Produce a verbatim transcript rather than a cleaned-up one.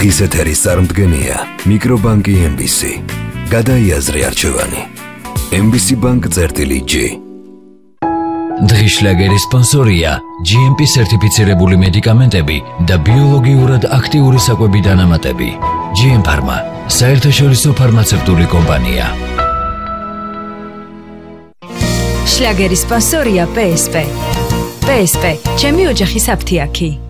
დღის ეთერის წარმდგენია მიკრობანკი ემ ბი სი. გადაიაზრე არჩევანი. ემ ბი სი Bank წერტილი G. დღის შლაგერის სპონსორია ჯი ემ პი სერტიფიცირებული მედიკამენტები და ბიოლოგიურად აქტიური საკვები დანამატები. ჯი ემ Pharma, საერთაშორისო ფარმაცევტული კომპანია. შლაგერის სპონსორია პე ეს პე. პე ეს პე, ჩემი ოჯახის აფთიაქი.